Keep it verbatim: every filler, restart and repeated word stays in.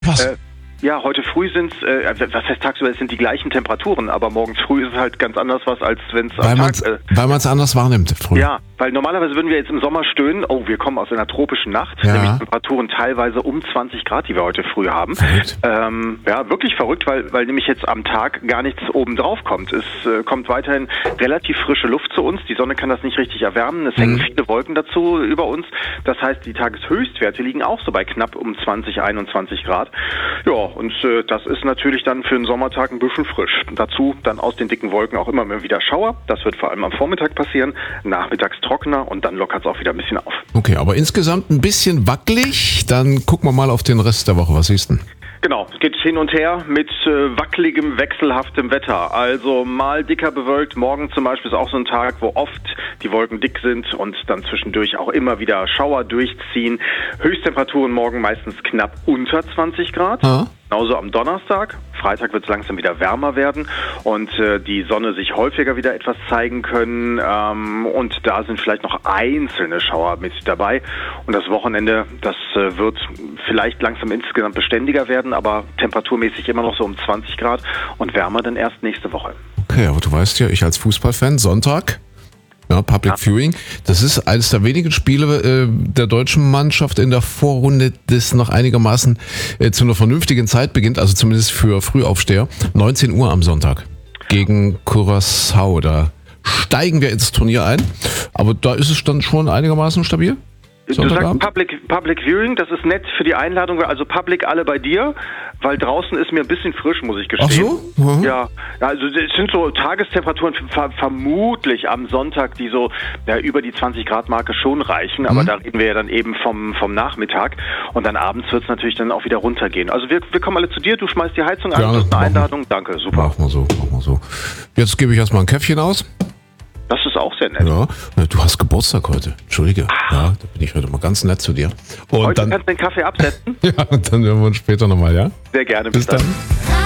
Was? Äh, ja, heute früh sind es, äh, was heißt tagsüber, es sind die gleichen Temperaturen, aber morgens früh ist es halt ganz anders was, als wenn es am Tag... Äh, weil man es anders wahrnimmt früh. Ja, weil normalerweise würden wir jetzt im Sommer stöhnen, oh, wir kommen aus einer tropischen Nacht, ja. nämlich Temperaturen teilweise um zwanzig Grad, die wir heute früh haben. Verrückt. Ähm, ja, wirklich verrückt, weil, weil nämlich jetzt am Tag gar nichts oben drauf kommt. Es äh, kommt weiterhin relativ frische Luft zu uns, die Sonne kann das nicht richtig erwärmen, es hängen mhm. viele Wolken dazu über uns, das heißt, die Tageshöchstwerte liegen auch so bei knapp um zwanzig, einundzwanzig Grad. Ja, und äh, das ist natürlich dann für einen Sommertag ein bisschen frisch. Dazu dann aus den dicken Wolken auch immer mal wieder Schauer. Das wird vor allem am Vormittag passieren, nachmittags trockener und dann lockert es auch wieder ein bisschen auf. Okay, aber insgesamt ein bisschen wackelig. Dann gucken wir mal auf den Rest der Woche. Was siehst du denn? Genau, es geht hin und her mit äh, wackeligem, wechselhaftem Wetter. Also mal dicker bewölkt. Morgen zum Beispiel ist auch so ein Tag, wo oft die Wolken dick sind und dann zwischendurch auch immer wieder Schauer durchziehen. Höchsttemperaturen morgen meistens knapp unter zwanzig Grad. Ah. Genauso am Donnerstag. Freitag wird es langsam wieder wärmer werden und äh, die Sonne sich häufiger wieder etwas zeigen können. Ähm, und da sind vielleicht noch einzelne Schauer mit dabei. Und das Wochenende, das äh, wird vielleicht langsam insgesamt beständiger werden, aber temperaturmäßig immer noch so um zwanzig Grad und wärmer dann erst nächste Woche. Okay, aber du weißt ja, ich als Fußballfan, Sonntag... Ja, Public ja. Viewing, das ist eines der wenigen Spiele äh, der deutschen Mannschaft in der Vorrunde, das noch einigermaßen äh, zu einer vernünftigen Zeit beginnt, also zumindest für Frühaufsteher, neunzehn Uhr am Sonntag gegen Curaçao. Da steigen wir ins Turnier ein, aber da ist es dann schon einigermaßen stabil. Du sagst Public, Public Viewing, das ist nett für die Einladung, also Public alle bei dir, weil draußen ist mir ein bisschen frisch, muss ich gestehen. Ach so? Mhm. Ja, also es sind so Tagestemperaturen ver- vermutlich am Sonntag, die so ja, über die zwanzig Grad Marke schon reichen, aber mhm. da reden wir ja dann eben vom, vom Nachmittag und dann abends wird es natürlich dann auch wieder runtergehen. Also wir, wir kommen alle zu dir, du schmeißt die Heizung an, du hast eine Einladung, danke, super. Mach mal so, mach mal so. Jetzt gebe ich erstmal ein Käffchen aus. Das ist auch sehr nett. Ja, du hast Geburtstag heute. Entschuldige. Ah. Ja, da bin ich heute mal ganz nett zu dir. Und heute dann kannst du den Kaffee absetzen. Ja, und dann hören wir uns später nochmal, ja? Sehr gerne. Bis, bis dann. dann.